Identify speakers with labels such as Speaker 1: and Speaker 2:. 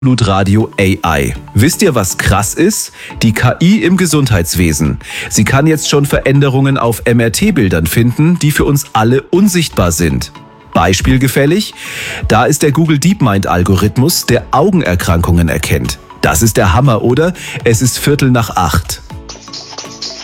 Speaker 1: Blutradio AI. Wisst ihr, was krass ist? Die KI im Gesundheitswesen. Sie kann jetzt schon Veränderungen auf MRT-Bildern finden, die für uns alle unsichtbar sind. Beispielgefällig? Da ist der Google DeepMind-Algorithmus, der Augenerkrankungen erkennt. Das ist der Hammer, oder? Es ist 7:45.